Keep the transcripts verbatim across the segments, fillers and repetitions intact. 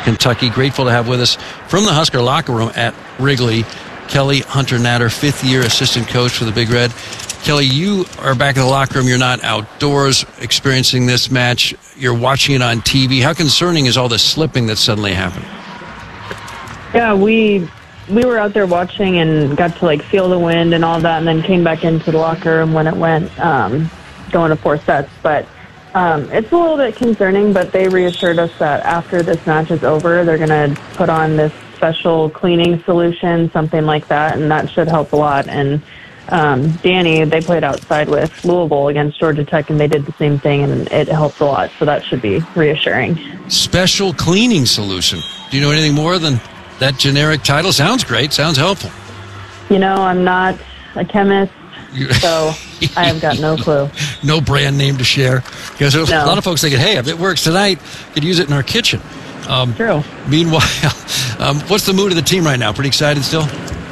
Kentucky. Grateful to have with us from the Husker locker room at Wrigley, Kelly Hunter-Natter, fifth-year assistant coach for the Big Red. Kelly, you are back in the locker room. You're not outdoors experiencing this match. You're watching it on T V. How concerning is all this slipping that suddenly happened? Yeah, we we were out there watching and got to like feel the wind and all that, and then came back into the locker room when it went um, going to four sets. But um, it's a little bit concerning. But they reassured us that after this match is over, they're going to put on this special cleaning solution, something like that, and that should help a lot. And Um, Danny, they played outside with Louisville against Georgia Tech, and they did the same thing, and it helps a lot, so that should be reassuring. Special cleaning solution. Do you know anything more than that generic title? Sounds great. Sounds helpful. You know, I'm not a chemist, so I have got no clue. No brand name to share. Because there's no. a lot of folks thinking, hey, if it works tonight, could use it in our kitchen. Um, True. Meanwhile, um, what's the mood of the team right now? Pretty excited still?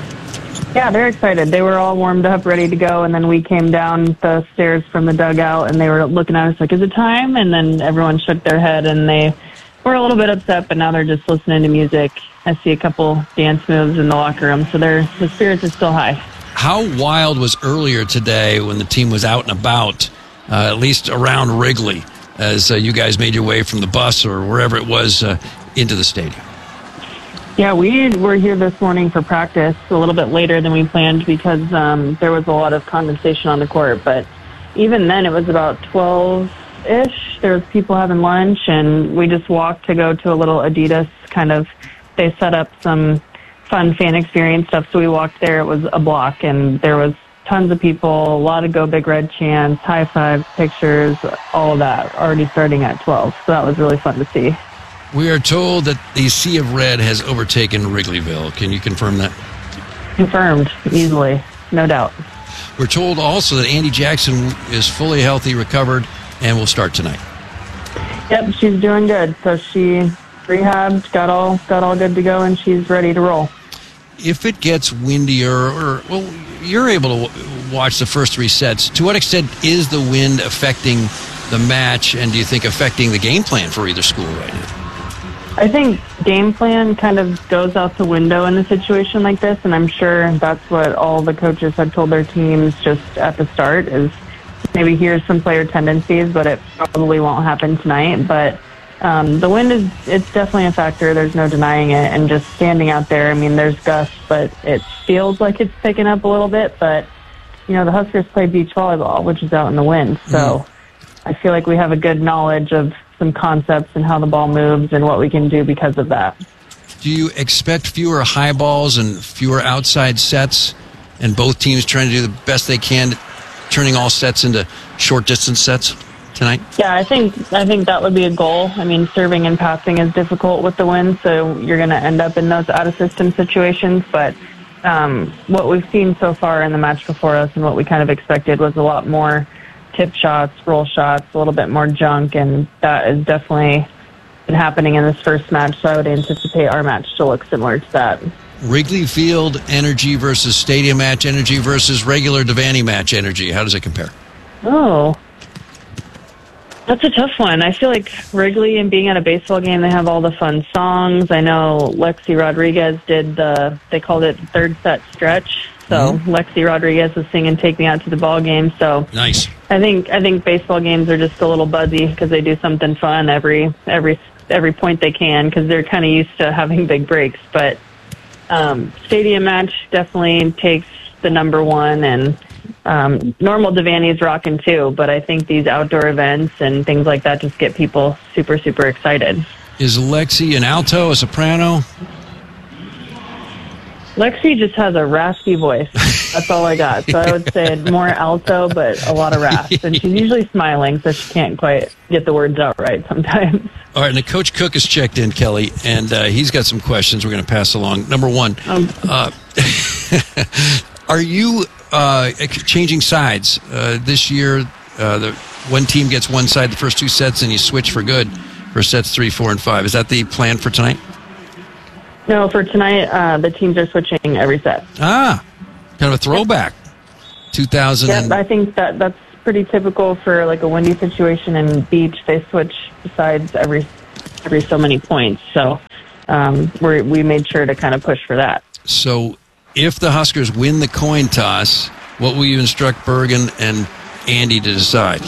Yeah, they're excited. They were all warmed up, ready to go, and then we came down the stairs from the dugout, and they were looking at us like, is it time? And then everyone shook their head, and they were a little bit upset, but now they're just listening to music. I see a couple dance moves in the locker room, so they're, the spirits are still high. How wild was earlier today when the team was out and about, uh, at least around Wrigley, as uh, you guys made your way from the bus or wherever it was uh, into the stadium? Yeah, we were here this morning for practice a little bit later than we planned because um, there was a lot of condensation on the court. But even then, it was about twelve-ish. There was people having lunch, and we just walked to go to a little Adidas kind of, they set up some fun fan experience stuff. So we walked there. It was a block, and there was tons of people, a lot of Go Big Red chants, high fives, pictures, all of that already starting at twelve. So that was really fun to see. We are told that the Sea of Red has overtaken Wrigleyville. Can you confirm that? Confirmed, easily, no doubt. We're told also that Andy Jackson is fully healthy, recovered, and will start tonight. Yep, she's doing good. So she rehabbed, got all got all good to go, and she's ready to roll. If it gets windier, or, well, you're able to w- watch the first three sets. To what extent is the wind affecting the match, and do you think affecting the game plan for either school right now? I think game plan kind of goes out the window in a situation like this, and I'm sure that's what all the coaches had told their teams just at the start is maybe here's some player tendencies, but it probably won't happen tonight. But um, the wind is it's definitely a factor. There's no denying it. And just standing out there, I mean, there's gusts, but it feels like it's picking up a little bit. But, you know, the Huskers play beach volleyball, which is out in the wind. So mm. I feel like we have a good knowledge of some concepts and how the ball moves and what we can do because of that. Do you expect fewer high balls and fewer outside sets, and both teams trying to do the best they can, turning all sets into short distance sets tonight? Yeah, I think I think that would be a goal. I mean, serving and passing is difficult with the wind, so you're going to end up in those out of system situations. But um, what we've seen so far in the match before us and what we kind of expected was a lot more tip shots, roll shots, a little bit more junk, and that has definitely been happening in this first match, so I would anticipate our match to look similar to that. Wrigley Field energy versus stadium match energy versus regular Devaney match energy. How does it compare? Oh, that's a tough one. I feel like Wrigley and being at a baseball game, they have all the fun songs. I know Lexi Rodriguez did the, they called it third set stretch. So mm-hmm. Lexi Rodriguez was singing "Take Me Out to the Ball Game." So nice. I think I think baseball games are just a little buzzy because they do something fun every every every point they can because they're kind of used to having big breaks. But um, stadium match definitely takes the number one, and um, normal Devaney's rocking too. But I think these outdoor events and things like that just get people super super excited. Is Lexi an alto, a soprano? Lexi just has a raspy voice. That's all I got. So I would say more alto, but a lot of rasp. And she's usually smiling, so she can't quite get the words out right sometimes. All right, and Coach Cook has checked in, Kelly, and uh, he's got some questions we're going to pass along. Number one, um, uh, are you uh, changing sides uh, this year? Uh, the one team gets one side the first two sets, and you switch for good for sets three, four, and five. Is that the plan for tonight? No, for tonight, uh, the teams are switching every set. Ah, kind of a throwback. two thousand. Yeah, I think that that's pretty typical for like a windy situation and beach. They switch sides every every so many points. So um, we we made sure to kind of push for that. So if the Huskers win the coin toss, what will you instruct Bergen and Andy to decide?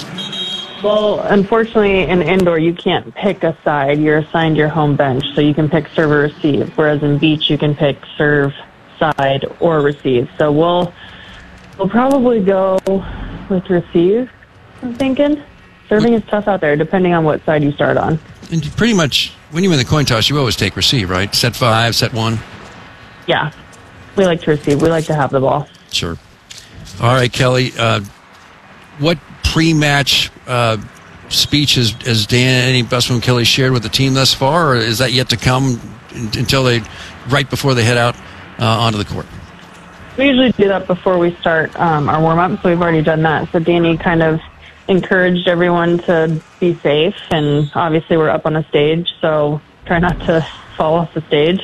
Well, unfortunately, in indoor, you can't pick a side. You're assigned your home bench, so you can pick serve or receive, whereas in beach, you can pick serve, side, or receive. So we'll we'll probably go with receive, I'm thinking. Serving is tough out there, depending on what side you start on. And you pretty much, when you win the coin toss, you always take receive, right? Set five, set one? Yeah. We like to receive. We like to have the ball. Sure. All right, Kelly. Uh, what pre-match uh, speech has, has Danny Busman Kelly shared with the team thus far, or is that yet to come until they, right before they head out uh, onto the court? We usually do that before we start um, our warm-up, so we've already done that. So Danny kind of encouraged everyone to be safe, and obviously we're up on a stage, so try not to fall off the stage.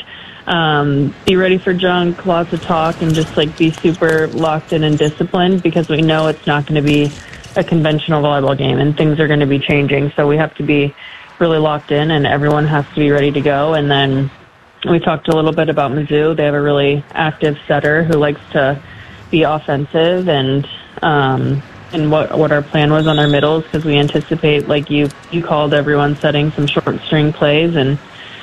Um, be ready for junk, lots of talk, and just like be super locked in and disciplined, because we know it's not going to be a conventional volleyball game and things are going to be changing. So we have to be really locked in, and everyone has to be ready to go. And then we talked a little bit about Mizzou. They have a really active setter who likes to be offensive, and um, and what what our plan was on our middles, because we anticipate, like you you called, everyone setting some short string plays, and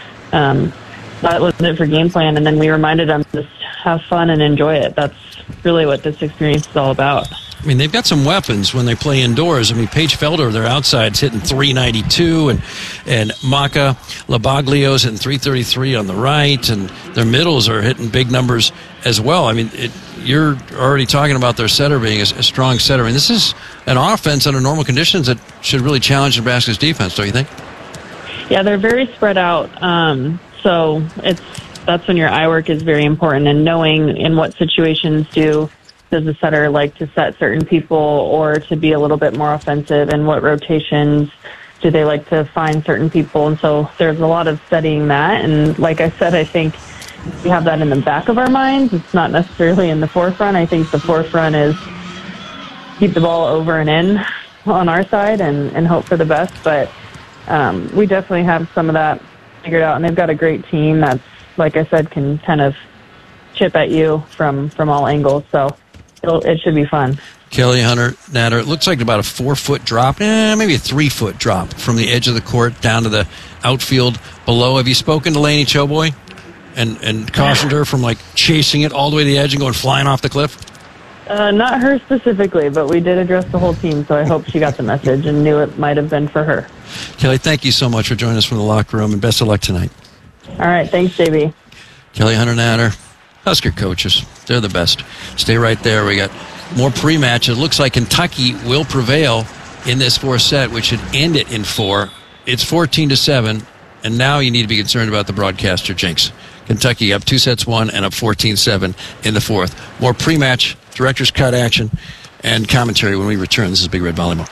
um, that was it for game plan. And then we reminded them just have fun and enjoy it. That's really what this experience is all about. I mean, they've got some weapons when they play indoors. I mean, Paige Felder, their outside's hitting three ninety-two, and and Maka Labaglio's hitting three thirty-three on the right, and their middles are hitting big numbers as well. I mean, it, you're already talking about their setter being a, a strong setter. I mean, this is an offense under normal conditions that should really challenge Nebraska's defense, don't you think? Yeah, they're very spread out. Um, so it's that's when your eye work is very important, and knowing in what situations do does the setter like to set certain people or to be a little bit more offensive, and what rotations do they like to find certain people. And so there's a lot of studying that. And like I said, I think we have that in the back of our minds. It's not necessarily in the forefront. I think the forefront is keep the ball over and in on our side and, and hope for the best. But um, we definitely have some of that figured out, and they've got a great team that's, like I said, can kind of chip at you from, from all angles. So It'll, it should be fun. Kelly Hunter Natter, it looks like about a four-foot drop, eh, maybe a three-foot drop from the edge of the court down to the outfield below. Have you spoken to Lainey Choboy and, and cautioned her from, like, chasing it all the way to the edge and going flying off the cliff? Uh, not her specifically, but we did address the whole team, so I hope she got the message and knew it might have been for her. Kelly, thank you so much for joining us from the locker room, and best of luck tonight. All right, thanks, J B. Kelly Hunter Natter, Husker coaches. They're the best. Stay right there. We got more pre-match. It looks like Kentucky will prevail in this fourth set, which should end it in four. It's fourteen to seven, and now you need to be concerned about the broadcaster jinx. Kentucky up two sets one and up fourteen seven in the fourth. More pre-match, director's cut action, and commentary when we return. This is Big Red Volleyball.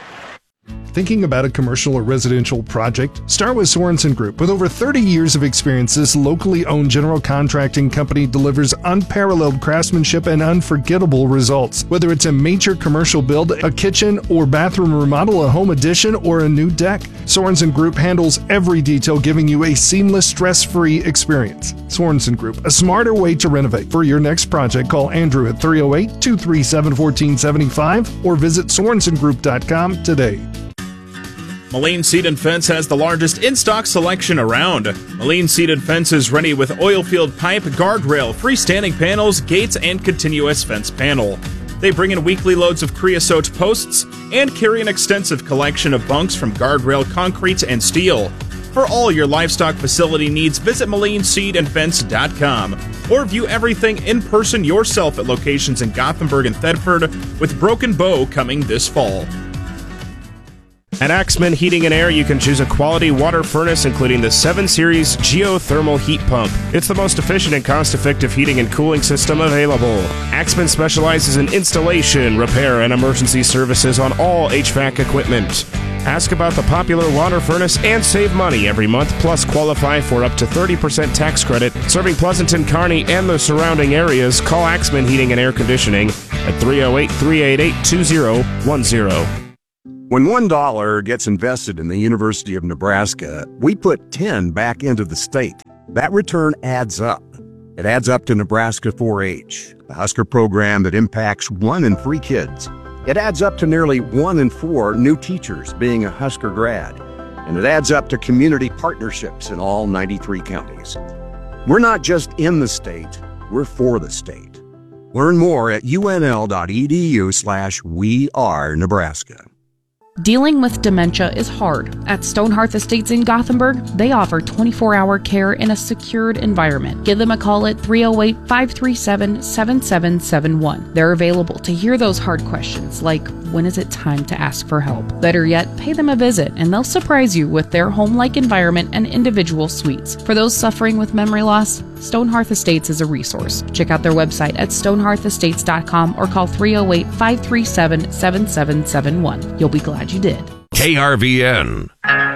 Thinking about a commercial or residential project? Start with Sorensen Group. With over thirty years of experience, this locally owned general contracting company delivers unparalleled craftsmanship and unforgettable results. Whether it's a major commercial build, a kitchen or bathroom remodel, a home addition, or a new deck, Sorensen Group handles every detail, giving you a seamless, stress-free experience. Sorensen Group, a smarter way to renovate. For your next project, call Andrew at three oh eight, two three seven, one four seven five or visit sorensen group dot com today. Moline Seed and Fence has the largest in-stock selection around. Moline Seed and Fence is ready with oil-filled pipe, guardrail, freestanding panels, gates, and continuous fence panel. They bring in weekly loads of creosote posts and carry an extensive collection of bunks from guardrail, concrete, and steel. For all your livestock facility needs, visit moline seed and fence dot com or view everything in person yourself at locations in Gothenburg and Thedford, with Broken Bow coming this fall. At Axman Heating and Air, you can choose a quality water furnace, including the seven series Geothermal Heat Pump. It's the most efficient and cost-effective heating and cooling system available. Axman specializes in installation, repair, and emergency services on all H V A C equipment. Ask about the popular water furnace and save money every month, plus qualify for up to thirty percent tax credit. Serving Pleasanton, Kearney, and the surrounding areas, call Axman Heating and Air Conditioning at three oh eight, three eight eight, two oh one oh. When one dollar gets invested in the University of Nebraska, we put ten back into the state. That return adds up. It adds up to Nebraska four H, the Husker program that impacts one in three kids. It adds up to nearly one in four new teachers being a Husker grad. And it adds up to community partnerships in all ninety-three counties. We're not just in the state, we're for the state. Learn more at unl.edu slash we are Nebraska. Dealing with dementia is hard. At Stonehearth Estates in Gothenburg, they offer twenty-four hour care in a secured environment. Give them a call at three oh eight, five three seven, seven seven seven one. They're available to hear those hard questions like, when is it time to ask for help? Better yet, pay them a visit and they'll surprise you with their home-like environment and individual suites. For those suffering with memory loss, Stonehearth Estates is a resource. Check out their website at stonehearth estates dot com or call three oh eight, five three seven, seven seven seven one. You'll be glad you did. K R V N.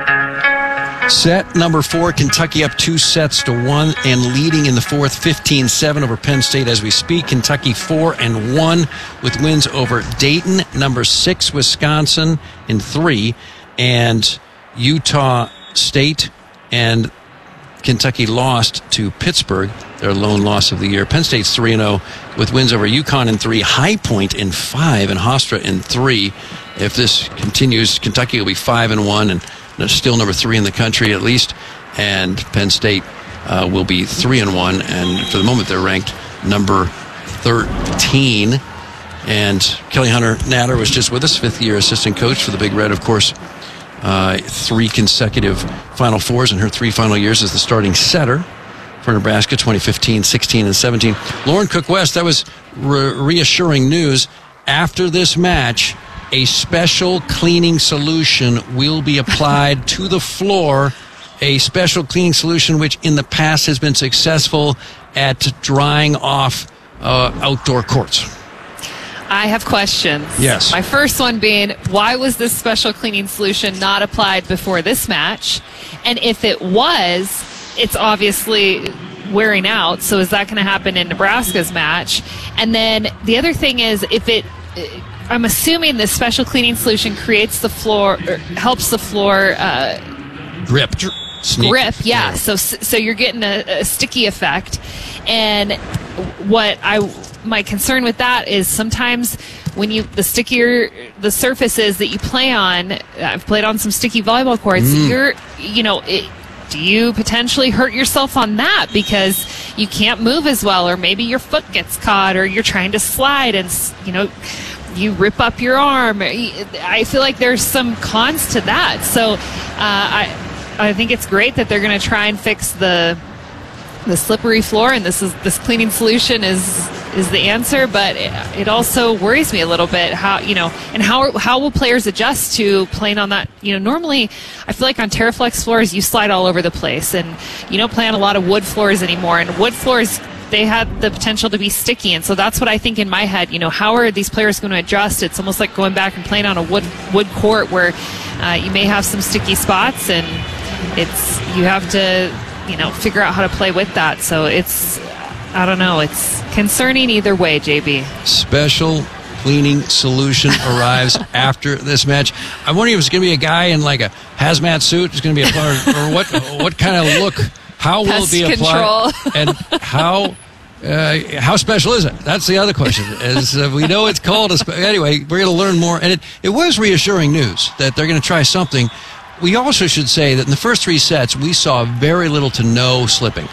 Set number four, Kentucky up two sets to one and leading in the fourth, fifteen seven over Penn State as we speak. Kentucky four and one with wins over Dayton, number six, Wisconsin in three, and Utah State, and Kentucky lost to Pittsburgh, their lone loss of the year. Penn State's three and oh with wins over UConn in three, High Point in five, and Hofstra in three. If this continues, Kentucky will be five and one, and they're still number three in the country at least. And Penn State uh, will be three and one, and for the moment they're ranked number thirteen. And Kelly Hunter Natter was just with us, fifth year assistant coach for the Big Red, of course. Uh, three consecutive Final Fours in her three final years as the starting setter for Nebraska, twenty fifteen, sixteen, and seventeen. Lauren Cook-West, that was re- reassuring news. After this match, a special cleaning solution will be applied to the floor, a special cleaning solution which in the past has been successful at drying off uh, outdoor courts. I have questions. Yes. My first one being, why was this special cleaning solution not applied before this match? And if it was, it's obviously wearing out. So is that going to happen in Nebraska's match? And then the other thing is, if it, I'm assuming this special cleaning solution creates the floor, or helps the floor uh, grip. Sneak. Grip, yeah. So so you're getting a, a sticky effect. And what I my concern with that is sometimes when you the stickier the surface is that you play on, I've played on some sticky volleyball courts. Mm. You're you know. It, do you potentially hurt yourself on that because you can't move as well, or maybe your foot gets caught, or you're trying to slide and you know you rip up your arm? I feel like there's some cons to that. So uh, I I think it's great that they're going to try and fix the the slippery floor, and this is this cleaning solution is is the answer. But it, it also worries me a little bit how you know and how how will players adjust to playing on that? You know, normally I feel like on Terraflex floors you slide all over the place, and you don't play on a lot of wood floors anymore. And wood floors, they have the potential to be sticky, and so that's what I think in my head. You know, how are these players going to adjust? It's almost like going back and playing on a wood wood court where uh, you may have some sticky spots, and it's you have to you know figure out how to play with that. So it's I don't know. It's concerning either way, J B. Special cleaning solution arrives after this match. I'm wondering if it's going to be a guy in like a hazmat suit. It's going to be a or what? What kind of look? How will Pest it be applied? control. And how uh, how special is it? That's the other question. As uh, we know, it's called a spe- anyway. We're going to learn more, and it it was reassuring news that they're going to try something. We also should say that in the first three sets, we saw very little to no slipping.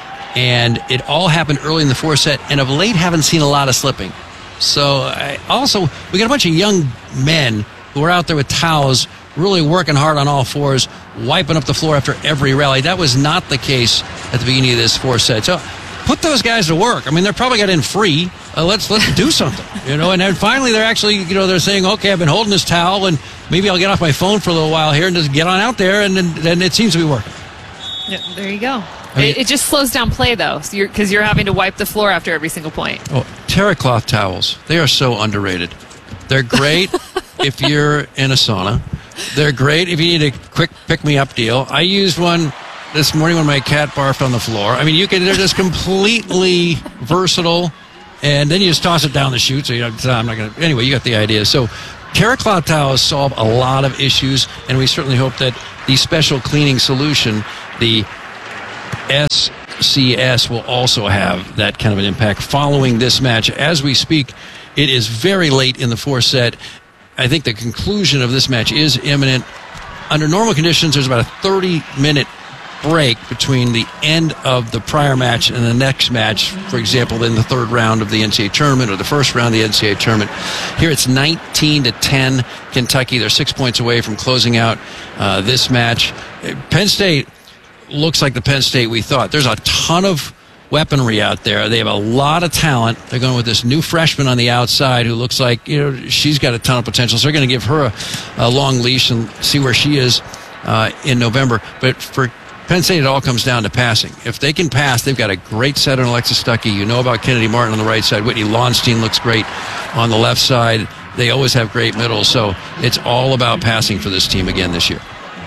And it all happened early in the fourth set, and of late haven't seen a lot of slipping. So I also, we got a bunch of young men who are out there with towels, really working hard on all fours, wiping up the floor after every rally. That was not the case at the beginning of this fourth set. So put those guys to work. I mean, they're probably got in free. Uh, let's let's do something, you know. And then finally, they're actually, you know, they're saying, okay, I've been holding this towel, and maybe I'll get off my phone for a little while here and just get on out there, and then, then it seems to be working. Yeah, there you go. I mean, it, it just slows down play, though, because so you're, you're having to wipe the floor after every single point. Oh, terracloth towels. They are so underrated. They're great if you're in a sauna. They're great if you need a quick pick-me-up deal. I used one this morning when my cat barfed on the floor. I mean, you can. They're just completely versatile, and then you just toss it down the chute. So you know, I'm not going to. Anyway, you got the idea. So terracloth towels solve a lot of issues, and we certainly hope that the special cleaning solution, the S C S will also have that kind of an impact following this match. As we speak, it is very late in the fourth set. I think the conclusion of this match is imminent. Under normal conditions, there's about a thirty-minute break between the end of the prior match and the next match. For example, in the third round of the N C double A tournament or the first round of the N C double A tournament. Here it's nineteen to ten Kentucky. They're six points away from closing out uh, this match. Penn State looks like the Penn State we thought. There's a ton of weaponry out there. They have a lot of talent. They're going with this new freshman on the outside who looks like, you know, she's got a ton of potential. So they're going to give her a, a long leash and see where she is uh, in November. But for Penn State, it all comes down to passing. If they can pass, they've got a great setter in Alexis Stuckey. You know about Kennedy Martin on the right side. Whitney Launstein looks great on the left side. They always have great middles. So it's all about passing for this team again this year.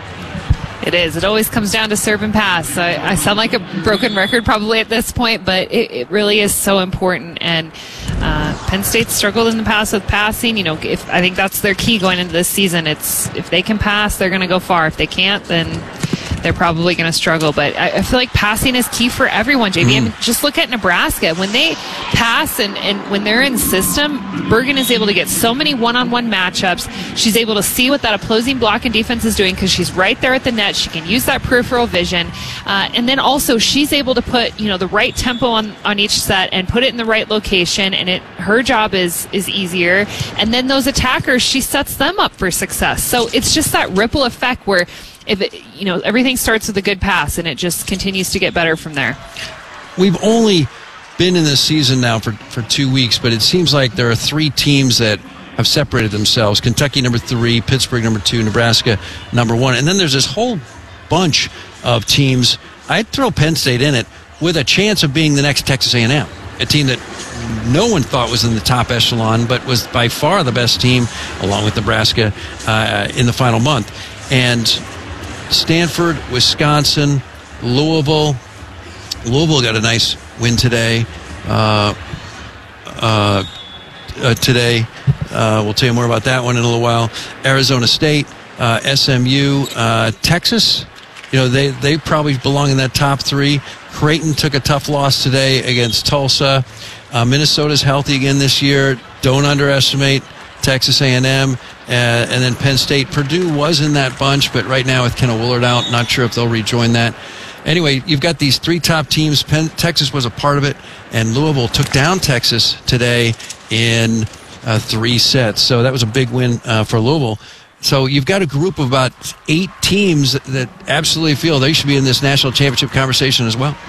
It is. It always comes down to serve and pass. I, I sound like a broken record probably at this point, but it, it really is so important. And uh, Penn State struggled in the past with passing. You know, if I think that's their key going into this season. It's if they can pass, they're going to go far. If they can't, then they're probably going to struggle. But I, I feel like passing is key for everyone, J B. Mm. I mean, just look at Nebraska. When they pass and, and when they're in system, Bergen is able to get so many one-on-one matchups. She's able to see what that opposing block and defense is doing because she's right there at the net. She can use that peripheral vision. Uh, and then also she's able to put, you know, the right tempo on, on each set and put it in the right location. And it her job is, is easier. And then those attackers, she sets them up for success. So it's just that ripple effect where if it, you know, everything starts with a good pass and it just continues to get better from there. We've only been in this season now for, for two weeks, but it seems like there are three teams that have separated themselves. Kentucky number three, Pittsburgh number two, Nebraska number one. And then there's this whole bunch of teams. I'd throw Penn State in it with a chance of being the next Texas A and M, a team that no one thought was in the top echelon, but was by far the best team, along with Nebraska, uh, in the final month. And Stanford, Wisconsin, Louisville. Louisville got a nice win today. Uh, uh, uh, today, uh, we'll tell you more about that one in a little while. Arizona State, uh, S M U, uh, Texas. You know, they they probably belong in that top three. Creighton took a tough loss today against Tulsa. Uh, Minnesota's healthy again this year. Don't underestimate Texas A and M. Uh, and then Penn State. Purdue was in that bunch, but right now with Kendall Willard out, not sure if they'll rejoin that. Anyway, you've got these three top teams. Penn, Texas was a part of it, and Louisville took down Texas today in uh, three sets. So that was a big win uh, for Louisville. So you've got a group of about eight teams that absolutely feel they should be in this national championship conversation as well.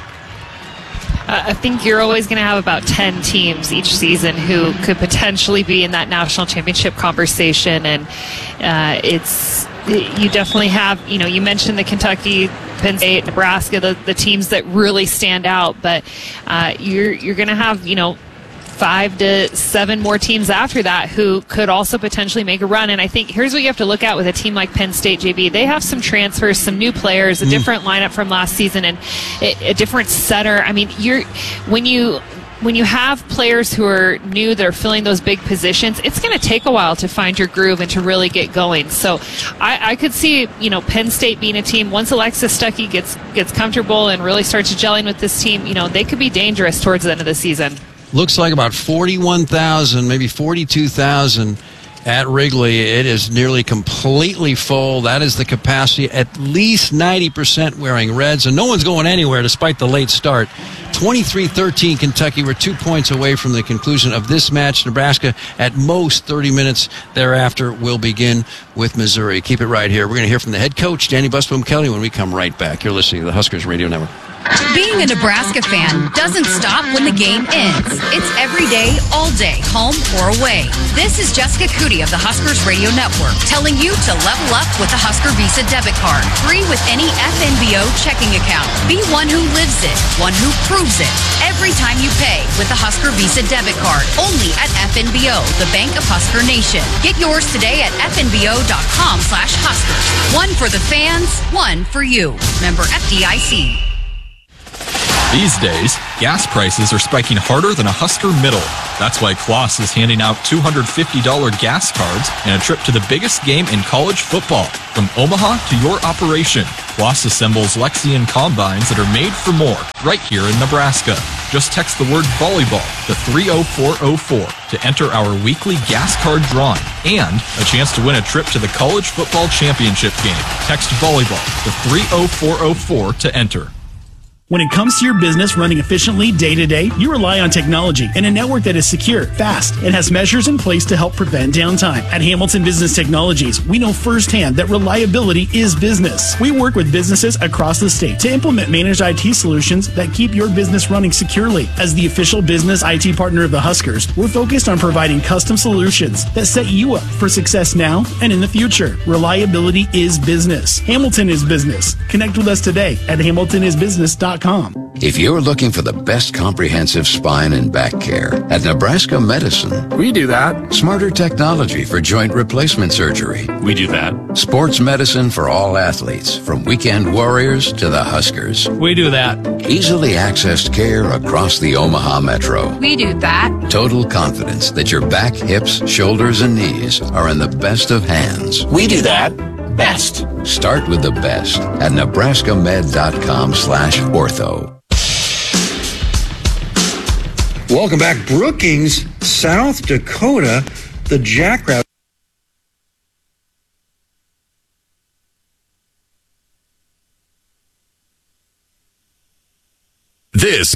Uh, I think you're always going to have about ten teams each season who could potentially be in that national championship conversation, and uh, it's you definitely have, you know, you mentioned the Kentucky, Penn State, Nebraska, the, the teams that really stand out, but uh, you're you're going to have, you know, five to seven more teams after that who could also potentially make a run. And I think here's what you have to look at with a team like Penn State, J B. They have some transfers, some new players, a mm. different lineup from last season, and a, a different setter. I mean, you're when you when you have players who are new that are filling those big positions, it's going to take a while to find your groove and to really get going. So I, I could see, you know, Penn State being a team, once Alexis Stuckey gets gets comfortable and really starts gelling with this team, you know, they could be dangerous towards the end of the season. Looks like about forty-one thousand, maybe forty-two thousand at Wrigley. It is nearly completely full. That is the capacity. At least ninety percent wearing reds, and no one's going anywhere despite the late start. twenty-three thirteen Kentucky. We're two points away from the conclusion of this match. Nebraska, at most thirty minutes thereafter, will begin with Missouri. Keep it right here. We're going to hear from the head coach, Danny Busboom Kelly, when we come right back. You're listening to the Huskers Radio Network. Being a Nebraska fan doesn't stop when the game ends. It's every day, all day, home or away. This is Jessica Cootie of the Huskers Radio Network telling you to level up with the Husker Visa debit card. Free with any F N B O checking account. Be one who lives it, one who proves it. Every time you pay with the Husker Visa debit card. Only at F N B O, the Bank of Husker Nation. Get yours today at F N B O dot com slash Huskers. One for the fans, one for you. Member F D I C. These days, gas prices are spiking harder than a Husker middle. That's why Quas is handing out two hundred fifty dollars gas cards and a trip to the biggest game in college football. From Omaha to your operation, Quas assembles Lexion combines that are made for more right here in Nebraska. Just text the word volleyball to three oh four oh four to enter our weekly gas card drawing and a chance to win a trip to the college football championship game. Text volleyball to three oh four oh four to enter. When it comes to your business running efficiently day to day, you rely on technology and a network that is secure, fast, and has measures in place to help prevent downtime. At Hamilton Business Technologies, we know firsthand that reliability is business. We work with businesses across the state to implement managed I T solutions that keep your business running securely. As the official business I T partner of the Huskers, we're focused on providing custom solutions that set you up for success now and in the future. Reliability is business. Hamilton is business. Connect with us today at hamilton is business dot com. If you're looking for the best comprehensive spine and back care, at Nebraska Medicine, we do that. Smarter technology for joint replacement surgery, we do that. Sports medicine for all athletes, from weekend warriors to the Huskers, we do that. Easily accessed care across the Omaha Metro, We do that. total confidence that your back, hips, shoulders, and knees are in the best of hands. We do that. Best. Start with the best at nebraska med dot com slash ortho. Welcome back. Brookings, South Dakota, the Jackrabbit. This.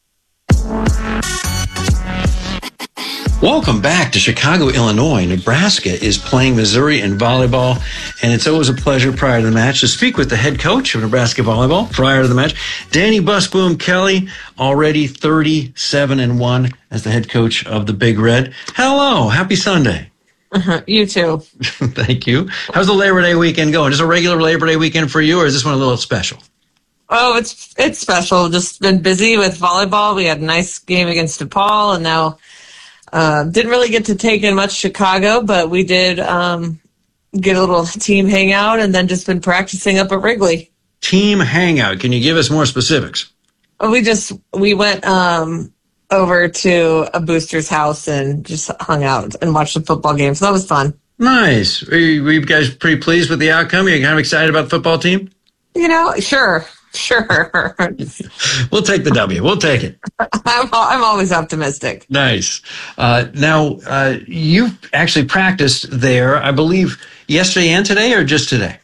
Welcome back to Chicago, Illinois. Nebraska is playing Missouri in volleyball, and it's always a pleasure prior to the match to speak with the head coach of Nebraska volleyball prior to the match, Danny Busboom Kelly, already thirty-seven and one as the head coach of the Big Red. Hello, happy Sunday. Uh-huh. You too. Thank you. How's the Labor Day weekend going? Is it a regular Labor Day weekend for you, or is this one a little special? Oh, it's it's special. Just been busy with volleyball. We had a nice game against DePaul, and now uh, didn't really get to take in much Chicago, but we did um, get a little team hangout, and then just been practicing up at Wrigley. Team hangout. Can you give us more specifics? We just we went um, over to a booster's house and just hung out and watched the football game. So that was fun. Nice. Were you, were you guys pretty pleased with the outcome? Are you kind of excited about the football team? You know, sure. Sure. We'll take the W. We'll take it. I'm I'm always optimistic. Nice. Uh, now, uh, you've actually practiced there, I believe, yesterday and today, or just today?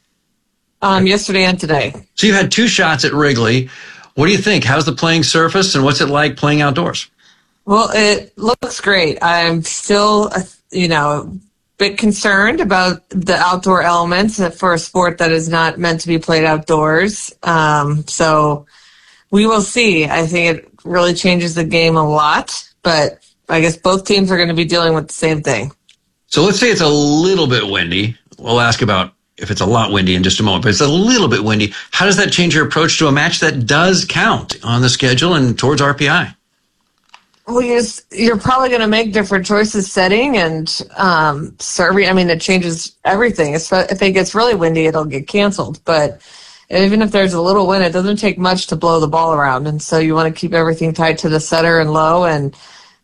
Um, yesterday and today. So you had two shots at Wrigley. What do you think? How's the playing surface, and what's it like playing outdoors? Well, it looks great. I'm still, you know, bit concerned about the outdoor elements for a sport that is not meant to be played outdoors. Um, so we will see. I think it really changes the game a lot, but I guess both teams are going to be dealing with the same thing. So let's say it's a little bit windy. We'll ask about if it's a lot windy in just a moment, but it's a little bit windy. How does that change your approach to a match that does count on the schedule and towards R P I? Well, you're, just, you're probably going to make different choices setting and um, serving. I mean, it changes everything. If it gets really windy, it'll get canceled. But even if there's a little wind, it doesn't take much to blow the ball around. And so you want to keep everything tight to the setter and low. And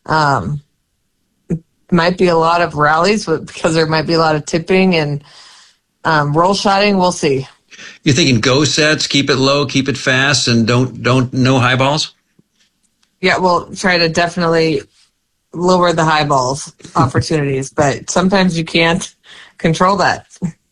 um, it might be a lot of rallies because there might be a lot of tipping and um, roll shotting. We'll see. You're thinking go sets, keep it low, keep it fast, and don't don't no high balls? Yeah, we'll try to definitely lower the high balls opportunities, but sometimes you can't control that.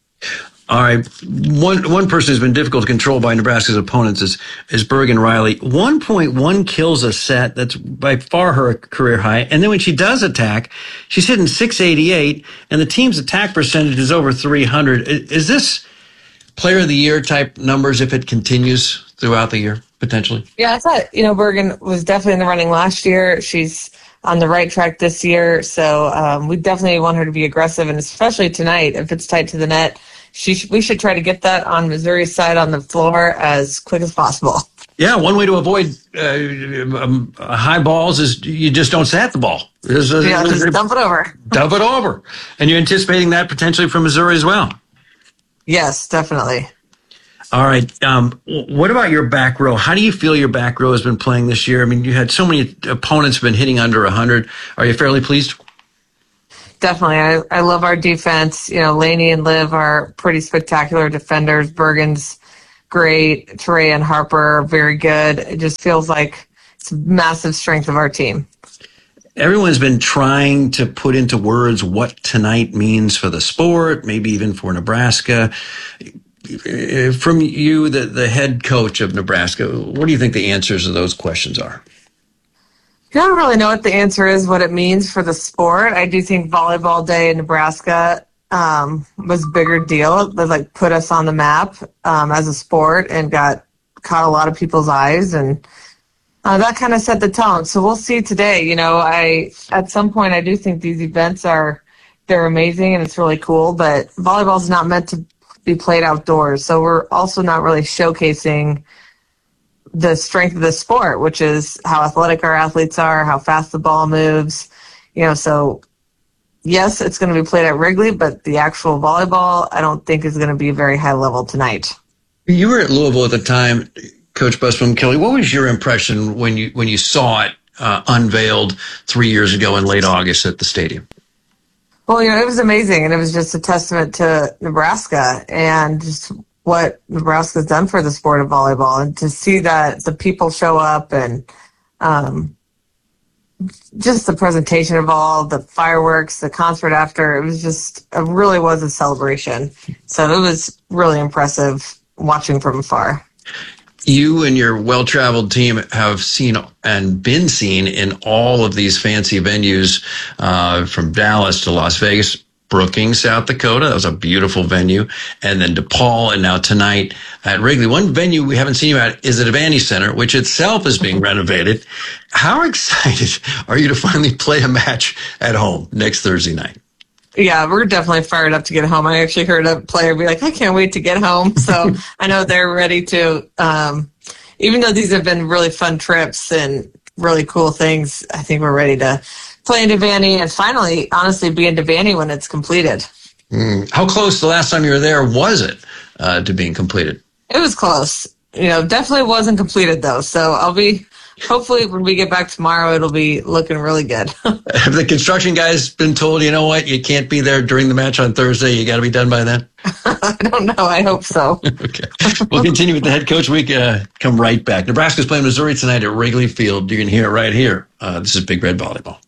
All right. One one person who's been difficult to control by Nebraska's opponents is, is Bergen Riley. one point one kills a set. That's by far her career high. And then when she does attack, she's hitting six eighty-eight, and the team's attack percentage is over three hundred. Is this player of the year type numbers if it continues throughout the year, potentially? Yeah, I thought, you know, Bergen was definitely in the running last year. She's on the right track this year. So um, we definitely want her to be aggressive, and especially tonight, if it's tight to the net, she sh- we should try to get that on Missouri's side on the floor as quick as possible. Yeah, one way to avoid uh, um, high balls is you just don't set the ball. There's a, yeah, just dump it over. Dump it over. And you're anticipating that potentially from Missouri as well? Yes, definitely. All right. Um, what about your back row? How do you feel your back row has been playing this year? I mean, you had so many opponents have been hitting under one hundred. Are you fairly pleased? Definitely. I, I love our defense. You know, Laney and Liv are pretty spectacular defenders. Bergen's great. Trey and Harper are very good. It just feels like it's a massive strength of our team. Everyone's been trying to put into words what tonight means for the sport, maybe even for Nebraska. From you, the, the head coach of Nebraska, what do you think the answers to those questions are? I don't really know what the answer is, what it means for the sport. I do think Volleyball Day in Nebraska um, was a bigger deal. It like put us on the map um, as a sport and got caught a lot of people's eyes, and uh, that kind of set the tone. So we'll see today. You know, I at some point I do think these events are they're amazing and it's really cool, but volleyball is not meant to be played outdoors. So we're also not really showcasing the strength of the sport, which is how athletic our athletes are, how fast the ball moves. You know, so yes, it's going to be played at Wrigley, but the actual volleyball, I don't think is going to be very high level tonight. You were at Louisville at the time, Coach Busboom. Kelly, what was your impression when you when you saw it uh, unveiled three years ago in late August at the stadium? Well, you know, it was amazing, and it was just a testament to Nebraska and just what Nebraska's done for the sport of volleyball, and to see that the people show up and um, just the presentation of all the fireworks, the concert after, it was just, it really was a celebration. So it was really impressive watching from afar. You and your well-traveled team have seen and been seen in all of these fancy venues, uh, from Dallas to Las Vegas, Brookings, South Dakota. That was a beautiful venue. And then DePaul, and now tonight at Wrigley. One venue we haven't seen you at is the Devaney Center, which itself is being renovated. How excited are you to finally play a match at home next Thursday night? Yeah, we're definitely fired up to get home. I actually heard a player be like, I can't wait to get home. So I know they're ready to, um, even though these have been really fun trips and really cool things, I think we're ready to play in Devaney and finally, honestly, be in Devaney when it's completed. Mm. How close the last time you were there was it uh, to being completed? It was close. You know, definitely wasn't completed, though. So I'll be... Hopefully, when we get back tomorrow, it'll be looking really good. Have the construction guys been told, you know what, you can't be there during the match on Thursday, you got to be done by then? I don't know. I hope so. Okay. We'll continue with the head coach. We uh, come right back. Nebraska's playing Missouri tonight at Wrigley Field. You can hear it right here. Uh, this is Big Red Volleyball.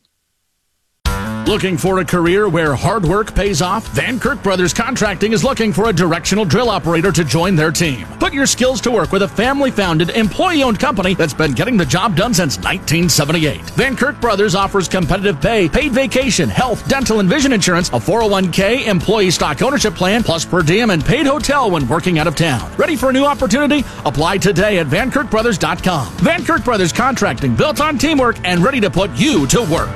Looking for a career where hard work pays off? Van Kirk Brothers Contracting is looking for a directional drill operator to join their team. Put your skills to work with a family-founded, employee-owned company that's been getting the job done since nineteen seventy-eight. Van Kirk Brothers offers competitive pay, paid vacation, health, dental, and vision insurance, a four oh one k, employee stock ownership plan, plus per diem and paid hotel when working out of town. Ready for a new opportunity? Apply today at van kirk brothers dot com. Van Kirk Brothers Contracting, built on teamwork and ready to put you to work.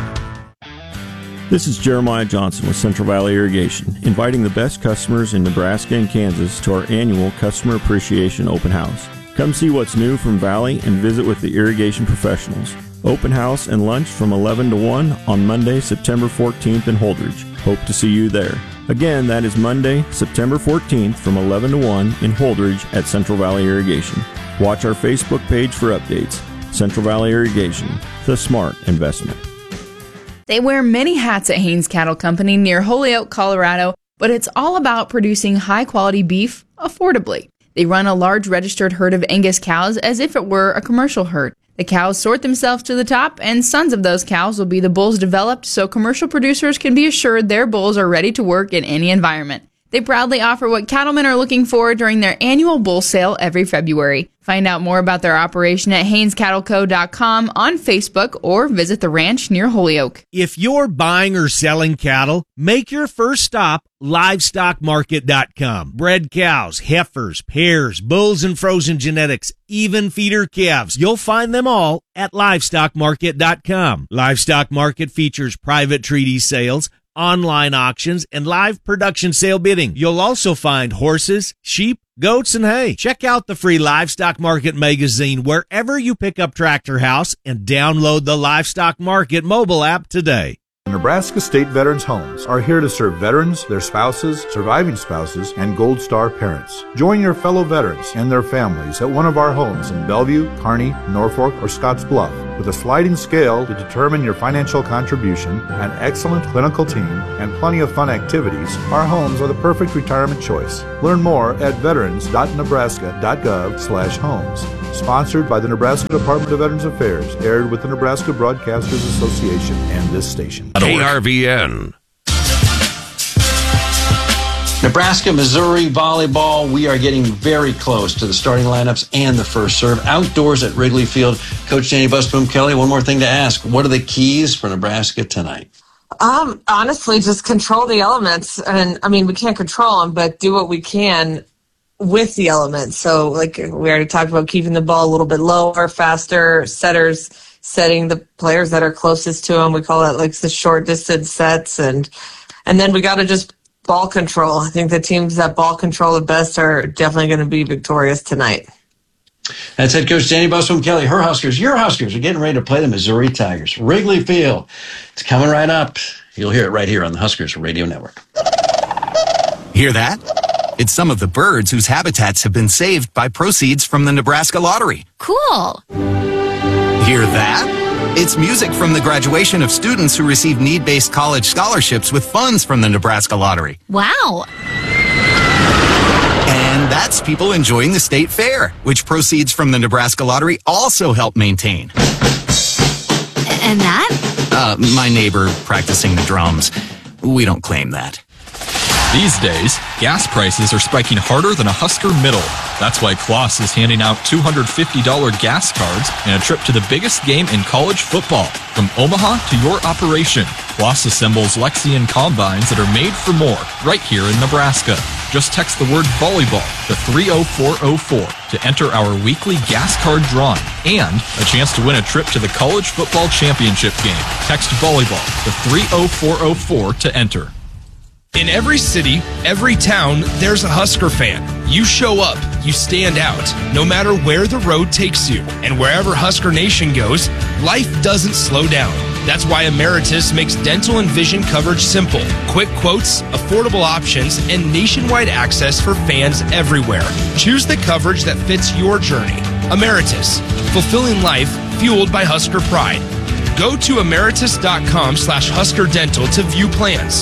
This is Jeremiah Johnson with Central Valley Irrigation, inviting the best customers in Nebraska and Kansas to our annual Customer Appreciation Open House. Come see what's new from Valley and visit with the irrigation professionals. Open house and lunch from eleven to one on Monday, September fourteenth in Holdridge. Hope to see you there. Again, that is Monday, September fourteenth from eleven to one in Holdridge at Central Valley Irrigation. Watch our Facebook page for updates. Central Valley Irrigation, the smart investment. They wear many hats at Haines Cattle Company near Holyoke, Colorado, but it's all about producing high-quality beef affordably. They run a large registered herd of Angus cows as if it were a commercial herd. The cows sort themselves to the top, and sons of those cows will be the bulls developed so commercial producers can be assured their bulls are ready to work in any environment. They proudly offer what cattlemen are looking for during their annual bull sale every February. Find out more about their operation at haines cattle co dot com on Facebook or visit the ranch near Holyoke. If you're buying or selling cattle, make your first stop livestock market dot com. Bred cows, heifers, pairs, bulls and frozen genetics, even feeder calves. You'll find them all at livestock market dot com. Livestock Market features private treaty sales, online auctions, and live production sale bidding. You'll also find horses, sheep, goats, and hay. Check out the free Livestock Market magazine wherever you pick up Tractor House and download the Livestock Market mobile app today. Nebraska State Veterans Homes are here to serve veterans, their spouses, surviving spouses, and Gold Star parents. Join your fellow veterans and their families at one of our homes in Bellevue, Kearney, Norfolk, or Scottsbluff. With a sliding scale to determine your financial contribution, an excellent clinical team, and plenty of fun activities, our homes are the perfect retirement choice. Learn more at veterans dot nebraska dot gov slash homes. Sponsored by the Nebraska Department of Veterans Affairs, aired with the Nebraska Broadcasters Association and this station. K R V N. Nebraska, Missouri volleyball. We are getting very close to the starting lineups and the first serve outdoors at Wrigley Field. Coach Danny Busboom Kelly, one more thing to ask. What are the keys for Nebraska tonight? Um, honestly, just control the elements. And I mean, we can't control them, but do what we can with the elements. So like we already talked about, keeping the ball a little bit lower, faster, setters setting the players that are closest to them. We call that like the short distance sets. And, and then we got to just ball control. I think the teams that ball control the best are definitely going to be victorious tonight. That's head coach Danny Busboom Kelly. Her Huskers, your Huskers are getting ready to play the Missouri Tigers. Wrigley Field. It's coming right up. You'll hear it right here on the Huskers Radio Network. Hear that? It's some of the birds whose habitats have been saved by proceeds from the Nebraska Lottery. Cool. Hear that? It's music from the graduation of students who receive need-based college scholarships with funds from the Nebraska Lottery. Wow. And that's people enjoying the state fair, which proceeds from the Nebraska Lottery also help maintain. And that? Uh, my neighbor practicing the drums. We don't claim that. These days, gas prices are spiking harder than a Husker middle. That's why Kloss is handing out two hundred fifty dollars gas cards and a trip to the biggest game in college football. From Omaha to your operation, Kloss assembles Lexion combines that are made for more right here in Nebraska. Just text the word volleyball to three oh four oh four to enter our weekly gas card drawing and a chance to win a trip to the college football championship game. Text volleyball to three oh four oh four to enter. In every city, every town, there's a Husker fan. You show up, you stand out, no matter where the road takes you. And wherever Husker Nation goes, life doesn't slow down. That's why Emeritus makes dental and vision coverage simple. Quick quotes, affordable options, and nationwide access for fans everywhere. Choose the coverage that fits your journey. Emeritus, fulfilling life, fueled by Husker pride. Go to emeritus.com slash Husker Dental to view plans.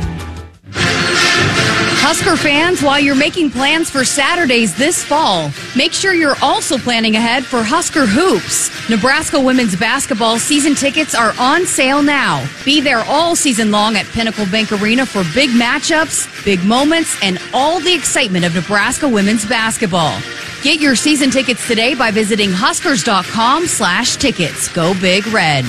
Husker fans, while you're making plans for Saturdays this fall, make sure you're also planning ahead for Husker Hoops. Nebraska women's basketball season tickets are on sale now. Be there all season long at Pinnacle Bank Arena for big matchups, big moments, and all the excitement of Nebraska women's basketball. Get your season tickets today by visiting huskers.com slash tickets. Go Big Red.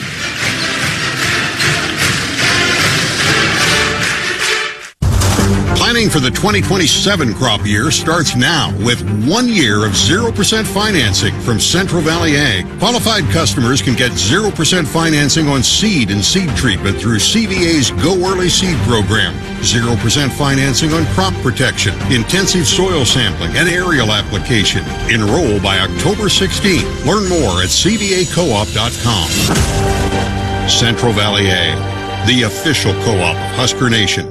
Planning for the twenty twenty-seven crop year starts now with one year of zero percent financing from Central Valley Ag. Qualified customers can get zero percent financing on seed and seed treatment through C V A's Go Early Seed program. zero percent financing on crop protection, intensive soil sampling, and aerial application. Enroll by October sixteenth. Learn more at c v a co op dot com. Central Valley Ag, the official co-op of Husker Nation.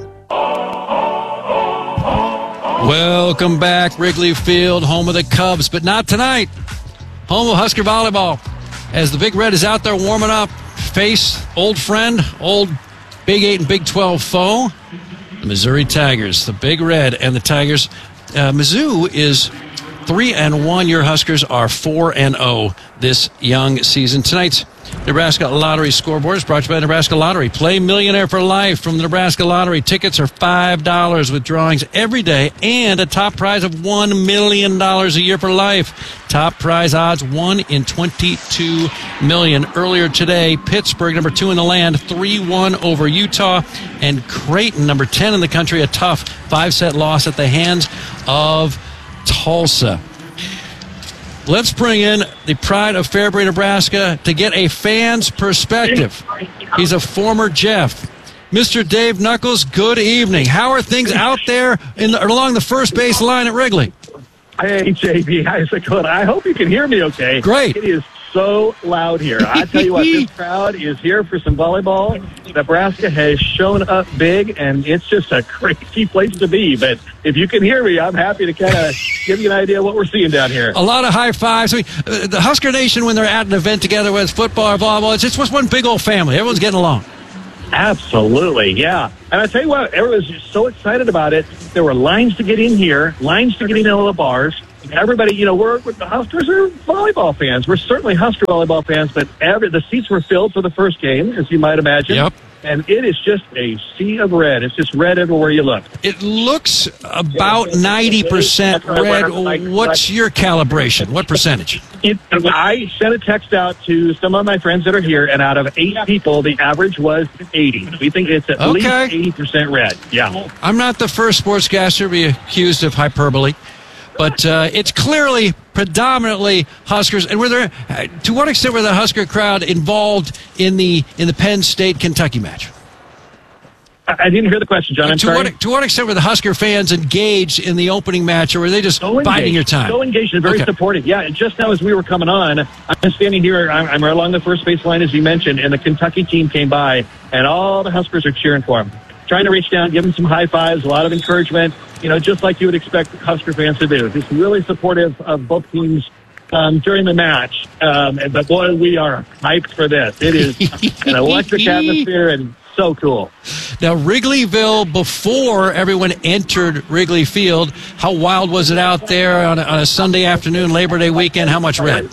Welcome back, Wrigley Field, home of the Cubs, but not tonight. Home of Husker volleyball. As the Big Red is out there warming up, face old friend, old Big Eight and Big twelve foe, the Missouri Tigers. The Big Red and the Tigers. Uh, Mizzou is three and one. Your Huskers are four and zero this young season. Tonight's Nebraska Lottery scoreboard is brought to you by Nebraska Lottery. Play Millionaire for Life from the Nebraska Lottery. Tickets are five dollars with drawings every day and a top prize of one million dollars a year for life. Top prize odds one in twenty-two million. Earlier today, Pittsburgh, number two in the land, three one over Utah. And Creighton, number ten in the country, a tough five-set loss at the hands of Tulsa. Let's bring in the pride of Fairbury, Nebraska, to get a fan's perspective. He's a former Jeff. Mister Dave Knuckles, good evening. How are things out there in the, along the first base line at Wrigley? Hey, J B, how's it going? I hope you can hear me okay. Great. It is so loud here. I tell you what, this crowd is here for some volleyball. Nebraska has shown up big, and it's just a crazy place to be. But if you can hear me, I'm happy to kind of give you an idea of what we're seeing down here. A lot of high fives. I mean, uh, the Husker Nation, when they're at an event together, whether it's football or volleyball, it's just one big old family. Everyone's getting along. Absolutely, yeah. And I tell you what, everyone was just so excited about it. There were lines to get in here, lines to get in all the bars. Everybody, you know, we're, we're the Huskers are volleyball fans. We're certainly Husker volleyball fans, but every, the seats were filled for the first game, as you might imagine. Yep. And it is just a sea of red. It's just red everywhere you look. It looks about ninety percent red. What's your calibration? What percentage? It, I sent a text out to some of my friends that are here, and out of eight people, the average was eighty. We think it's at Okay. least eighty percent red. Yeah. I'm not the first sportscaster to be accused of hyperbole, but uh, it's clearly predominantly Huskers. And were there, uh, to what extent were the Husker crowd involved in the in the Penn State Kentucky match? I, I didn't hear the question, John. I'm to sorry. what to what extent were the Husker fans engaged in the opening match, or were they just So biding engaged, your time? So engaged and very Okay. supportive. Yeah, and just now as we were coming on, I'm standing here, I'm, I'm right along the first base line, as you mentioned, and the Kentucky team came by, and all the Huskers are cheering for them, trying to reach down, give them some high fives, a lot of encouragement, you know, just like you would expect Husker fans to do. Just really supportive of both teams um, during the match. Um, and, but, boy, we are hyped for this. It is an electric atmosphere and so cool. Now, Wrigleyville, before everyone entered Wrigley Field, how wild was it out there on a, on a Sunday afternoon, Labor Day weekend? How much red?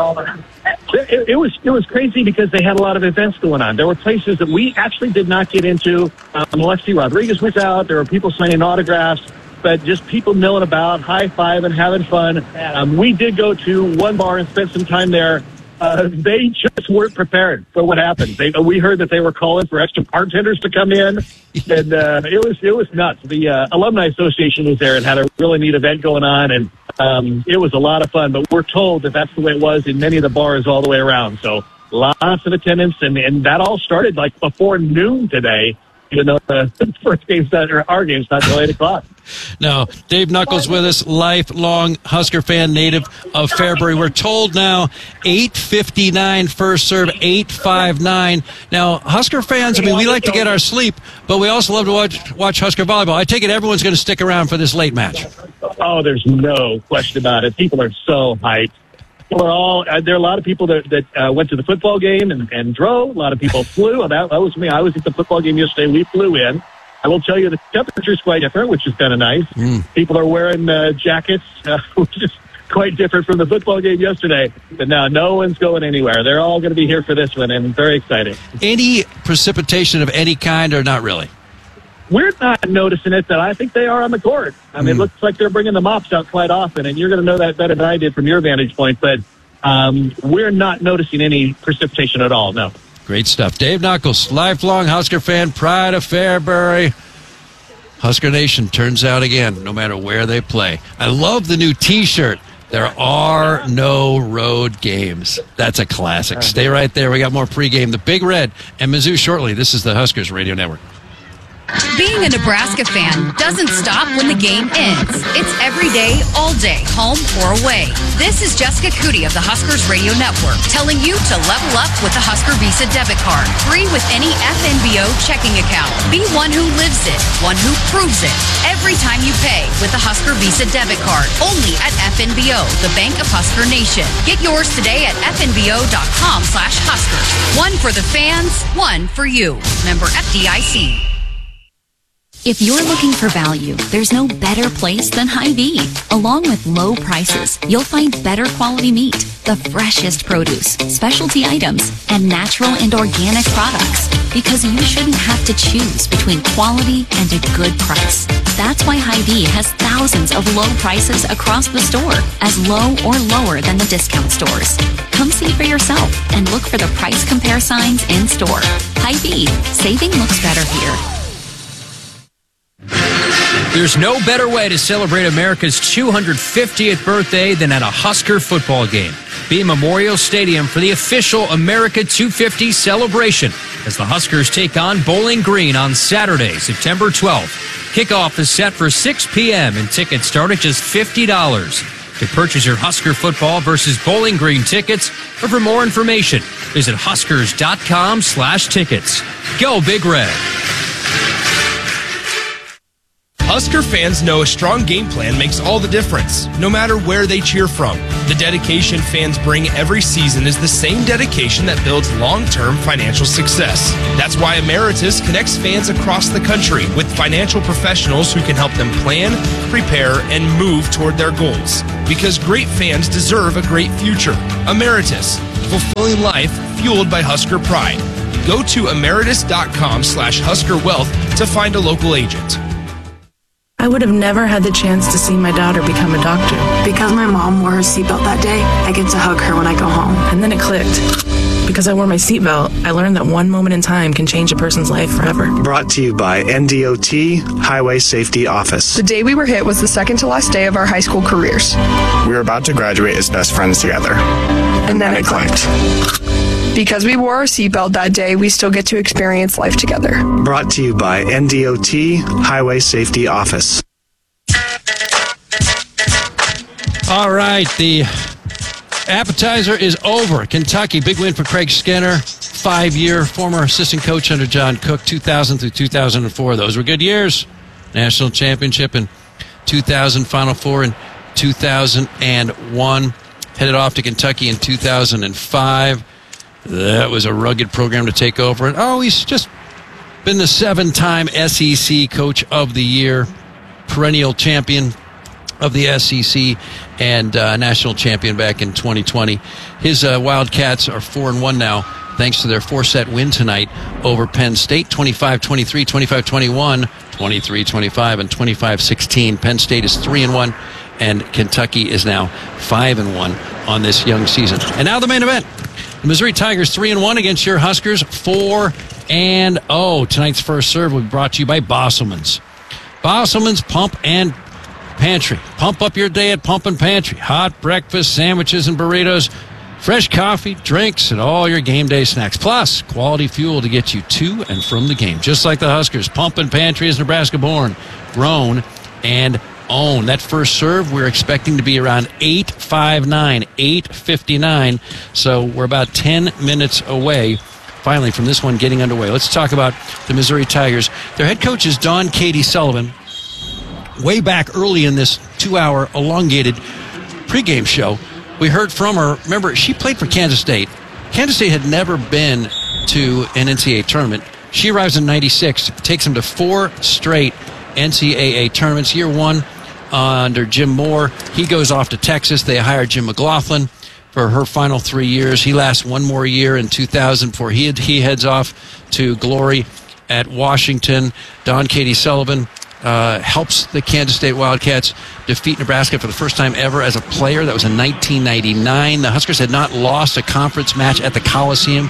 It, it was it was crazy because they had a lot of events going on. There were places that we actually did not get into. Um, Alexi Rodriguez was out. There were people signing autographs, but just people milling about, high-fiving, having fun. Um, we did go to one bar and spend some time there. Uh, they just weren't prepared for what happened. They, we heard that they were calling for extra bartenders to come in, and uh, it was it was nuts. The uh, Alumni Association was there and had a really neat event going on, and um, it was a lot of fun. But we're told that that's the way it was in many of the bars all the way around. So lots of attendance, and, and that all started like before noon today, even though the first game's not, or our game's not until eight o'clock. Now, Dave Knuckles with us, lifelong Husker fan, native of Fairbury. We're told now eight fifty-nine first serve, eight fifty-nine. Now, Husker fans, I mean, we like to get our sleep, but we also love to watch, watch Husker volleyball. I take it everyone's going to stick around for this late match. Oh, there's no question about it. People are so hyped. People are all, uh, there are a lot of people that, that uh, went to the football game and, and drove. A lot of people flew. Well, that, that was me. I was at the football game yesterday. We flew in. I will tell you the temperature is quite different, which is kind of nice. Mm. People are wearing uh, jackets, uh, which is quite different from the football game yesterday. But now no one's going anywhere. They're all going to be here for this one, and very excited. Any precipitation of any kind or not really? We're not noticing it, but I think they are on the court. I mean, mm. it looks like they're bringing the mops out quite often, and you're going to know that better than I did from your vantage point. But um, we're not noticing any precipitation at all, no. Great stuff. Dave Knuckles, lifelong Husker fan, pride of Fairbury. Husker Nation turns out again, no matter where they play. I love the new T-shirt. There are no road games. That's a classic. Stay right there. We got more pregame. The Big Red and Mizzou shortly. This is the Huskers Radio Network. Being a Nebraska fan doesn't stop when the game ends. It's every day, all day, home or away. This is Jessica Cootie of the Huskers Radio Network telling you to level up with the Husker Visa debit card. Free with any F N B O checking account. Be one who lives it, one who proves it. Every time you pay with the Husker Visa debit card. Only at F N B O, the Bank of Husker Nation. Get yours today at fnbo.com slash Huskers. One for the fans, one for you. Member F D I C. If you're looking for value, there's no better place than Hy-Vee. Along with low prices, you'll find better quality meat, the freshest produce, specialty items, and natural and organic products. Because you shouldn't have to choose between quality and a good price. That's why Hy-Vee has thousands of low prices across the store, as low or lower than the discount stores. Come see for yourself and look for the price compare signs in store. Hy-Vee, saving looks better here. There's no better way to celebrate America's two hundred fiftieth birthday than at a Husker football game. Be at Memorial Stadium for the official America two fifty celebration as the Huskers take on Bowling Green on Saturday, September twelfth. Kickoff is set for six p.m. and tickets start at just fifty dollars. To purchase your Husker football versus Bowling Green tickets, or for more information, visit huskers.com slash tickets. Go Big Red. Husker fans know a strong game plan makes all the difference, no matter where they cheer from. The dedication fans bring every season is the same dedication that builds long-term financial success. That's why Emeritus connects fans across the country with financial professionals who can help them plan, prepare, and move toward their goals. Because great fans deserve a great future. Emeritus, fulfilling life fueled by Husker pride. Go to emeritus.com slash Husker Wealth to find a local agent. I would have never had the chance to see my daughter become a doctor. Because my mom wore her seatbelt that day, I get to hug her when I go home. And then it clicked. Because I wore my seatbelt, I learned that one moment in time can change a person's life forever. Brought to you by N D O T Highway Safety Office. The day we were hit was the second to last day of our high school careers. We were about to graduate as best friends together. And then it clicked. Because we wore our seatbelt that day, we still get to experience life together. Brought to you by N D O T Highway Safety Office. All right, the appetizer is over. Kentucky, big win for Craig Skinner, five-year former assistant coach under John Cook, two thousand through two thousand four. Those were good years. National championship in two thousand, Final Four in two thousand one. Headed off to Kentucky in two thousand five. That was a rugged program to take over. And oh, he's just been the seven-time S E C Coach of the Year, perennial champion of the S E C, and uh, national champion back in twenty twenty. His uh, Wildcats are four and one now, thanks to their four-set win tonight over Penn State, twenty-five twenty-three, twenty-five twenty-one, twenty-three twenty-five, and twenty-five sixteen. Penn State is three and one, and Kentucky is now five and one on this young season. And now the main event. The Missouri Tigers three and one against your Huskers four and oh. Tonight's first serve will be brought to you by Bosselman's. Bosselman's Pump and Pantry. Pump up your day at Pump and Pantry. Hot breakfast, sandwiches, and burritos, fresh coffee, drinks, and all your game day snacks. Plus, quality fuel to get you to and from the game. Just like the Huskers, Pump and Pantry is Nebraska-born, grown, and own. That first serve, we're expecting to be around eight fifty-nine, eight fifty-nine. So we're about ten minutes away, finally, from this one getting underway. Let's talk about the Missouri Tigers. Their head coach is Dawn Katie Sullivan. Way back early in this two-hour elongated pregame show, we heard from her. Remember, she played for Kansas State. Kansas State had never been to an N C double A tournament. She arrives in ninety-six, takes them to four straight N C double A tournaments. Year one uh, under Jim Moore. He goes off to Texas. They hire Jim McLaughlin for her final three years. He lasts one more year in two thousand before he, he heads off to glory at Washington. Dawn Katie Sullivan uh, helps the Kansas State Wildcats defeat Nebraska for the first time ever as a player. That was in nineteen ninety-nine. The Huskers had not lost a conference match at the Coliseum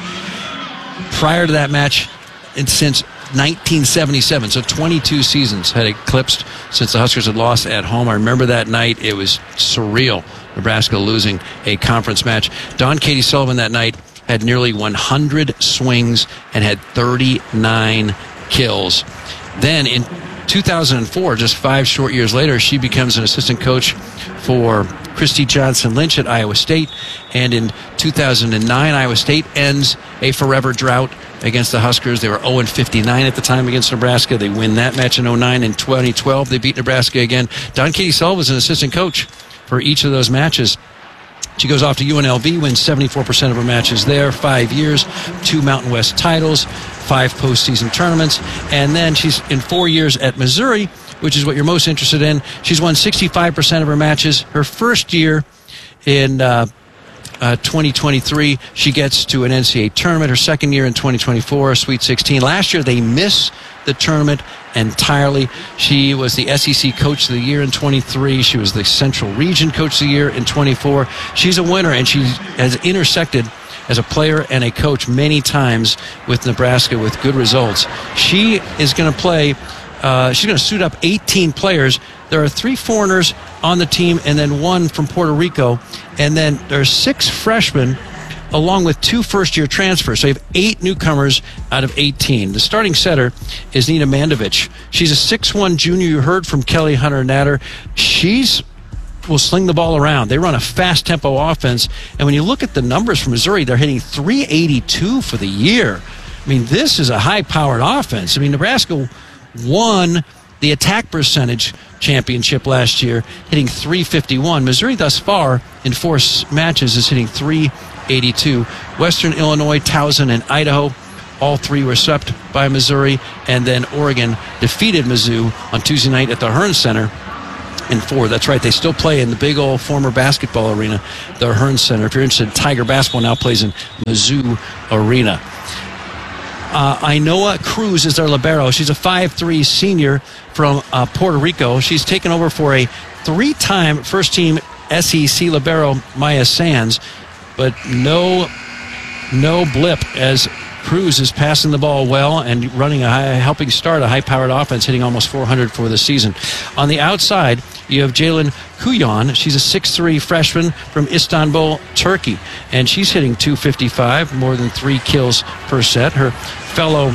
prior to that match and since nineteen seventy-seven, so twenty-two seasons had eclipsed since the Huskers had lost at home. I remember that night. It was surreal, Nebraska losing a conference match. Dawn Katie Sullivan that night had nearly one hundred swings and had thirty-nine kills. Then in two thousand four, just five short years later, she becomes an assistant coach for Christy Johnson Lynch at Iowa State. And in two thousand nine, Iowa State ends a forever drought against the Huskers. They were oh and fifty-nine at the time against Nebraska. They win that match in oh nine. In twenty twelve, they beat Nebraska again. Dawn Katie Sullivan was an assistant coach for each of those matches. She goes off to U N L V, wins seventy-four percent of her matches there, five years, two Mountain West titles, five postseason tournaments, and then she's in four years at Missouri, which is what you're most interested in. She's won sixty-five percent of her matches. Her first year in uh, uh, twenty twenty-three, she gets to an N C double A tournament. Her second year in twenty twenty-four, a Sweet sixteen. Last year, they miss the tournament entirely. She was the S E C Coach of the Year in twenty-three. She was the Central Region Coach of the Year in twenty-four. She's a winner, and she has intersected as a player and a coach many times with Nebraska with good results. She is going to play, uh, she's going to suit up eighteen players. There are three foreigners on the team and then one from Puerto Rico. And then there's six freshmen along with two first-year transfers. So you have eight newcomers out of eighteen. The starting setter is Nina Mandovich. She's a six one junior. You heard from Kelly Hunter-Natter. She's will sling the ball around. They run a fast tempo offense. And when you look at the numbers from Missouri, they're hitting three eighty-two for the year. I mean, this is a high-powered offense. I mean, Nebraska won the attack percentage championship last year, hitting three fifty-one. Missouri thus far in four matches is hitting three eighty-two. Western Illinois, Towson, and Idaho, all three were swept by Missouri. And then Oregon defeated Mizzou on Tuesday night at the Hearn Center in four. That's right. They still play in the big old former basketball arena, the Hearn Center. If you're interested, Tiger basketball now plays in Mizzou Arena. Uh, Ainoa Cruz is their libero. She's a five three senior from uh, Puerto Rico. She's taken over for a three-time first-team S E C libero, Maya Sands, but no, no blip as Cruz is passing the ball well and running a high, helping start a high-powered offense, hitting almost four hundred for the season. On the outside, you have Jalen Kuyan. She's a six three freshman from Istanbul, Turkey, and she's hitting two fifty-five, more than three kills per set. Her fellow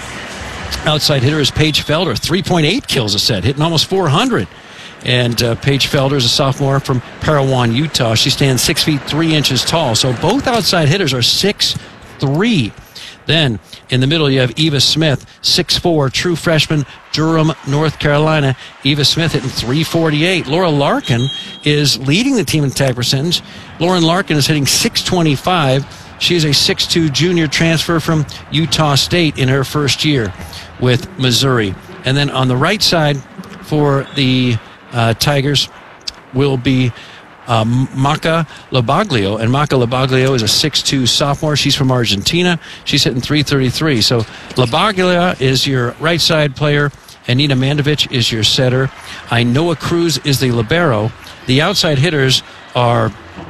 outside hitter is Paige Felder, three point eight kills a set, hitting almost four hundred. And uh, Paige Felder is a sophomore from Parowan, Utah. She stands six feet three inches tall. So both outside hitters are six three. Then in the middle you have Eva Smith, six four, true freshman, Durham, North Carolina. Eva Smith hitting three forty-eight. Laura Larkin is leading the team in attack percentage. Lauren Larkin is hitting six twenty-five. She is a six two junior transfer from Utah State in her first year with Missouri. And then on the right side for the uh, Tigers will be uh, Maca Labaglio. And Maca Labaglio is a six two sophomore. She's from Argentina. She's hitting three thirty-three. So Labaglio is your right side player. Anita Mandovich is your setter. Ainoa Cruz is the libero. The outside hitters are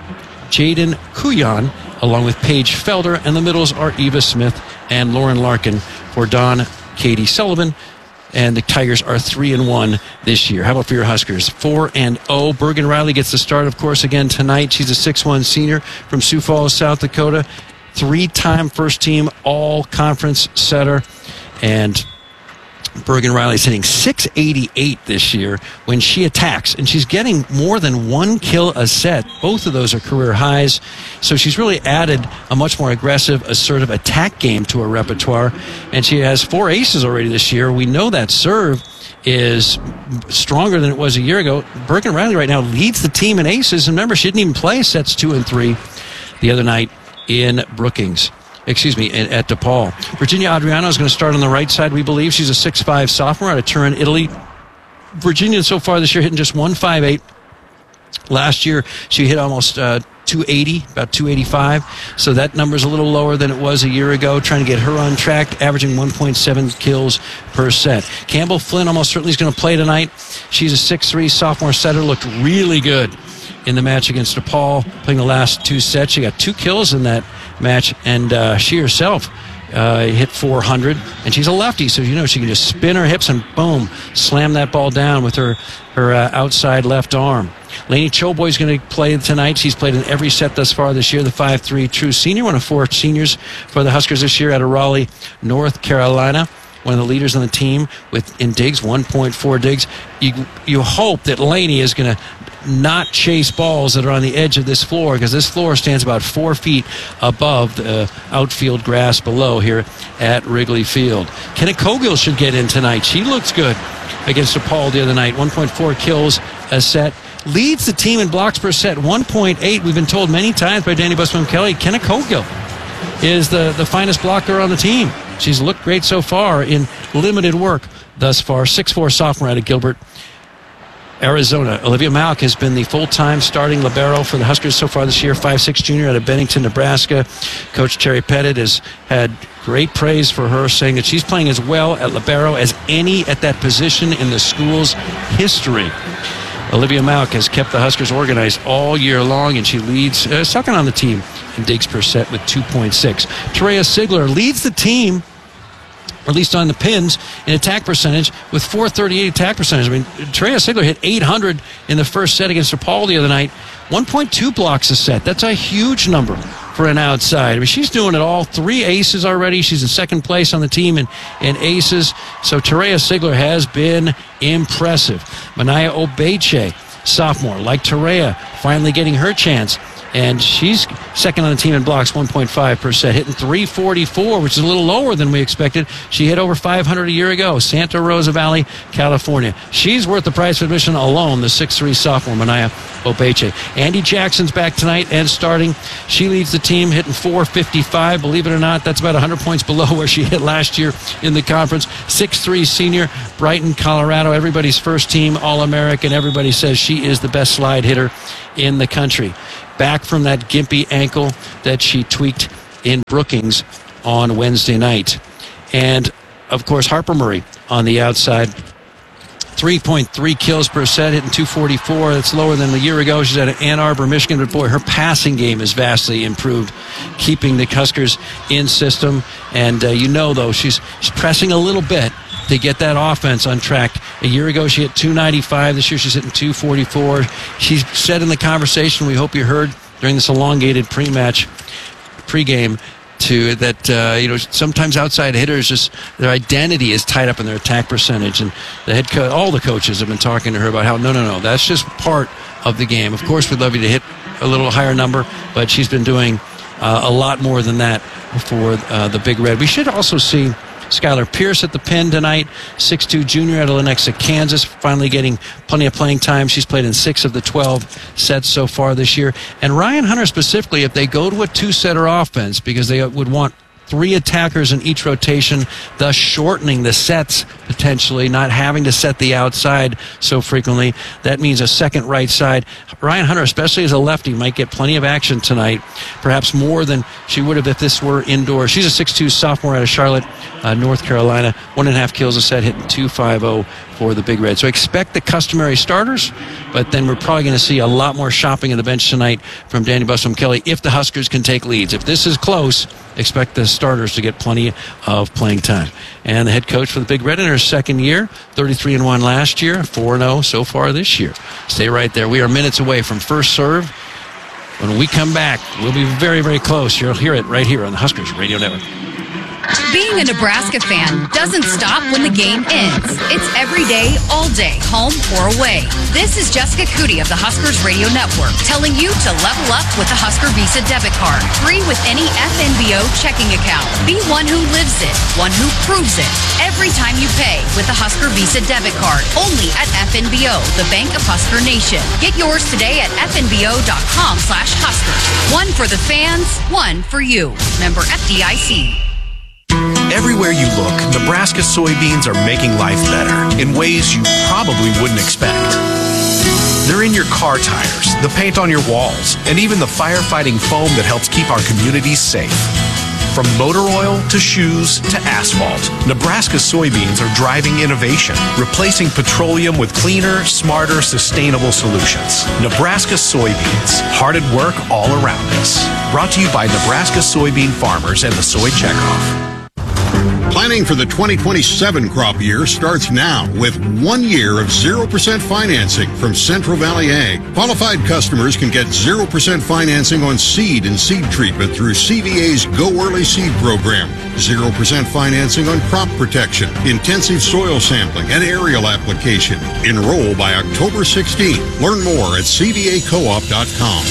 Jaden Kuyan, along with Paige Felder, and the middles are Eva Smith and Lauren Larkin for Don Katie Sullivan. And the Tigers are three and one this year. How about for your Huskers? Four and oh. Bergen Riley gets the start, of course, again tonight. She's a six one senior from Sioux Falls, South Dakota. Three-time first-team all-conference setter. And Bergen Riley's hitting six eighty-eight this year when she attacks, and she's getting more than one kill a set. Both of those are career highs, so she's really added a much more aggressive, assertive attack game to her repertoire, and she has four aces already this year. We know that serve is stronger than it was a year ago. Bergen Riley right now leads the team in aces, and remember, she didn't even play sets two and three the other night in Brookings. Excuse me, at DePaul. Virginia Adriano is going to start on the right side, we believe. She's a six five sophomore out of Turin, Italy. Virginia so far this year hitting just one fifty-eight. Last year, she hit almost uh, two eighty, about two eighty-five. So that number's a little lower than it was a year ago. Trying to get her on track, averaging one point seven kills per set. Campbell Flynn almost certainly is going to play tonight. She's a six three sophomore setter, looked really good in the match against DePaul, playing the last two sets. She got two kills in that match, and uh, she herself uh, hit four hundred, and she's a lefty, so you know she can just spin her hips and boom, slam that ball down with her her uh, outside left arm. Lainey Choboy's going to play tonight. She's played in every set thus far this year, the five three true senior, one of four seniors for the Huskers this year out of Raleigh, North Carolina. One of the leaders on the team with in digs, one point four digs. You, you hope that Lainey is going to not chase balls that are on the edge of this floor, because this floor stands about four feet above the outfield grass below here at Wrigley Field. Kenna Cogill should get in tonight. She looks good against DePaul the other night. one point four kills a set. Leads the team in blocks per set, one point eight. We've been told many times by Danny Busman Kelly, Kenna Cogill is the, the finest blocker on the team. She's looked great so far in limited work thus far. six four sophomore out of Gilbert, Arizona. Olivia Malk has been the full-time starting libero for the Huskers so far this year. five six junior out of Bennington, Nebraska. Coach Terry Pettit has had great praise for her, saying that she's playing as well at libero as any at that position in the school's history. Olivia Malk has kept the Huskers organized all year long, and she leads, uh, second on the team in digs per set with two point six. Terea Sigler leads the team, or at least on the pins, in attack percentage with four thirty-eight attack percentage. I mean, Terea Sigler hit eight hundred in the first set against DePaul the other night. one point two blocks a set. That's a huge number for an outside. I mean, she's doing it all. Three aces already. She's in second place on the team in, in aces. So Terea Sigler has been impressive. Manaya Obeche sophomore. Like Torreya, finally getting her chance. And she's second on the team in blocks, one point five per set, hitting three forty-four, which is a little lower than we expected. She hit over five hundred a year ago. Santa Rosa Valley, California. She's worth the price of admission alone, the six three sophomore, Manaya Opeche. Andy Jackson's back tonight and starting. She leads the team, hitting four fifty-five. Believe it or not, that's about one hundred points below where she hit last year in the conference. six three senior, Brighton, Colorado. Everybody's first team All-American. Everybody says she is the best slide hitter in the country. Back from that gimpy ankle that she tweaked in Brookings on Wednesday night. And, of course, Harper Murray on the outside. three point three kills per set, hitting two forty-four. That's lower than a year ago. She's at Ann Arbor, Michigan. But, boy, her passing game is vastly improved, keeping the Huskers in system. And, uh, you know, though, she's, she's pressing a little bit to get that offense on track. A year ago, she hit two ninety-five. This year, she's hitting two forty-four. She's said in the conversation, we hope you heard during this elongated pre-match, pre-game, to that, uh, you know, sometimes outside hitters, just their identity is tied up in their attack percentage. And the head coach, all the coaches have been talking to her about how, no, no, no, that's just part of the game. Of course, we'd love you to hit a little higher number, but she's been doing uh, a lot more than that for uh, the Big Red. We should also see Skylar Pierce at the pin tonight, six two junior out of Lenexa, Kansas, finally getting plenty of playing time. She's played in six of the twelve sets so far this year. And Ryan Hunter specifically, if they go to a two-setter offense, because they would want three attackers in each rotation, thus shortening the sets potentially, not having to set the outside so frequently. That means a second right side. Ryan Hunter, especially as a lefty, might get plenty of action tonight, perhaps more than she would have if this were indoors. She's a six two sophomore out of Charlotte, uh, North Carolina. One and a half kills a set, hitting two fifty for the Big Red. So expect the customary starters, but then we're probably going to see a lot more shopping in the bench tonight from Danny Bussom Kelly if the Huskers can take leads. If this is close, expect the starters to get plenty of playing time. And the head coach for the Big Red in her second year, thirty-three and one last year, four and oh so far this year. Stay right there. We are minutes away from first serve. When we come back, we'll be very, very close. You'll hear it right here on the Huskers Radio Network. Being a Nebraska fan doesn't stop when the game ends. It's every day, all day, home or away. This is Jessica Cootie of the Huskers Radio Network telling you to level up with the Husker Visa debit card. Free with any F N B O checking account. Be one who lives it, one who proves it. Every time you pay with the Husker Visa debit card. Only at F N B O, the Bank of Husker Nation. Get yours today at F N B O dot com slash Huskers. One for the fans, one for you. Member F D I C. Everywhere you look, Nebraska soybeans are making life better in ways you probably wouldn't expect. They're in your car tires, the paint on your walls, and even the firefighting foam that helps keep our communities safe. From motor oil to shoes to asphalt, Nebraska soybeans are driving innovation, replacing petroleum with cleaner, smarter, sustainable solutions. Nebraska soybeans, hard at work all around us. Brought to you by Nebraska soybean farmers and the Soy Checkoff. Planning for the twenty twenty-seven crop year starts now with one year of zero percent financing from Central Valley Ag. Qualified customers can get zero percent financing on seed and seed treatment through C V A's Go Early Seed program. zero percent financing on crop protection, intensive soil sampling, and aerial application. Enroll by October sixteenth. Learn more at C V A co op dot com.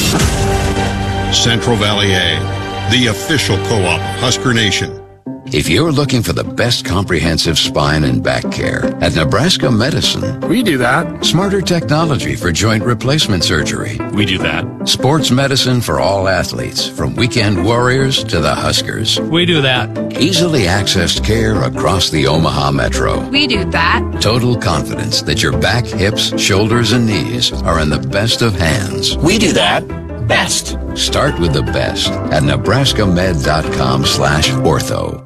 Central Valley Ag, the official co-op of Husker Nation. If you're looking for the best comprehensive spine and back care, at Nebraska Medicine, we do that. Smarter technology for joint replacement surgery. We do that. Sports medicine for all athletes, from weekend warriors to the Huskers. We do that. Easily accessed care across the Omaha Metro. We do that. Total confidence that your back, hips, shoulders, and knees are in the best of hands. We do that. Best. Start with the best at Nebraska Med dot com slash ortho.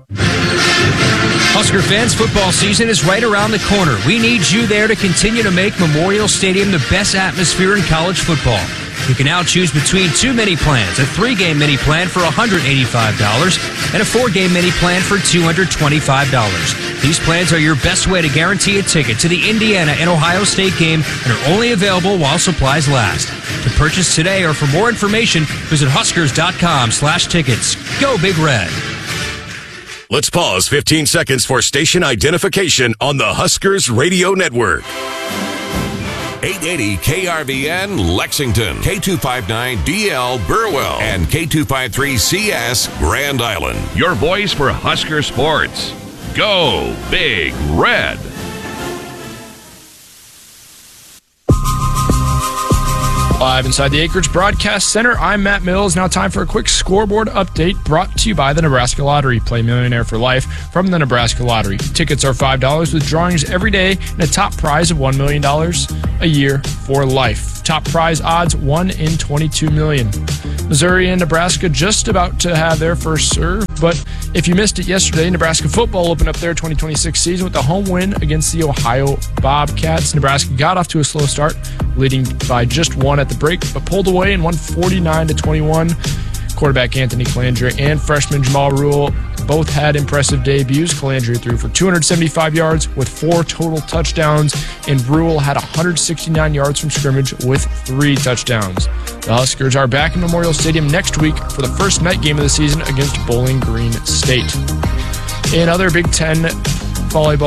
Husker fans, football season is right around the corner. We need you there to continue to make Memorial Stadium the best atmosphere in college football. You can now choose between two mini plans, a three-game mini plan for one hundred eighty-five dollars and a four-game mini plan for two hundred twenty-five dollars. These plans are your best way to guarantee a ticket to the Indiana and Ohio State game and are only available while supplies last. To purchase today or for more information, visit Huskers dot com slash tickets. Go Big Red. Let's pause fifteen seconds for station identification on the Huskers Radio Network. eight eighty K R V N Lexington, K two fifty-nine D L Burwell, and K two fifty-three C S Grand Island. Your voice for Husker sports. Go Big Red. Live inside the Acreage Broadcast Center, I'm Matt Mills. Now time for a quick scoreboard update brought to you by the Nebraska Lottery. Play Millionaire for Life from the Nebraska Lottery. Tickets are five dollars with drawings every day and a top prize of one million dollars a year for life. Top prize odds one in twenty-two million. Missouri and Nebraska just about to have their first serve, but if you missed it yesterday, Nebraska football opened up their twenty twenty-six season with a home win against the Ohio Bobcats. Nebraska got off to a slow start, leading by just one at the break, but pulled away and won forty-nine to twenty-one. Quarterback Anthony Calandria and freshman Jamal Rule both had impressive debuts. Calandria threw for two hundred seventy-five yards with four total touchdowns, and Rule had one hundred sixty-nine yards from scrimmage with three touchdowns. The Huskers are back in Memorial Stadium next week for the first night game of the season against Bowling Green State. In other Big Ten volleyball